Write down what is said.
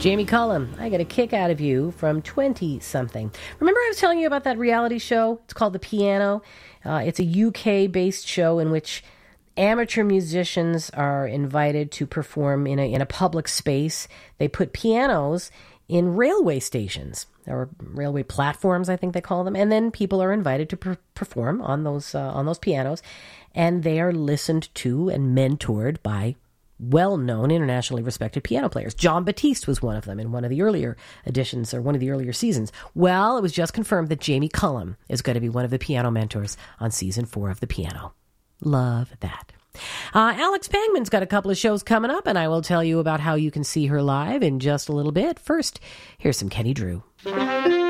Jamie Cullum, I get a kick out of you from 20-something. Remember I was telling you about that reality show? It's called The Piano. It's a UK-based show in which amateur musicians are invited to perform in a public space. They put pianos in railway stations, or railway platforms, I think they call them, and then people are invited to perform on those pianos, and they are listened to and mentored by well-known, internationally respected piano players. Jon Batiste was one of them in one of the earlier editions, or one of the earlier seasons. Well, it was just confirmed that Jamie Cullum is going to be one of the piano mentors on season 4 of The Piano. Love that. Alex Pangman's got a couple of shows coming up, and I will tell you about how you can see her live in just a little bit. First, here's some Kenny Drew.